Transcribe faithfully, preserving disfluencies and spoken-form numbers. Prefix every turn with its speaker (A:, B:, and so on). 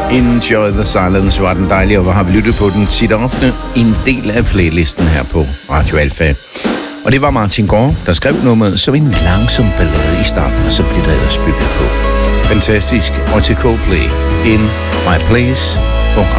A: Enjoy the Silence var den dejlige, og hvor har vi lyttet på den tit og ofte. En del af playlisten her på Radio Alfa. Og det var Martin Gore, der skrev nummeret som en langsom ballade i starten, og så blev der ellers bygget på. Fantastisk. Og til Coldplay, In My Place på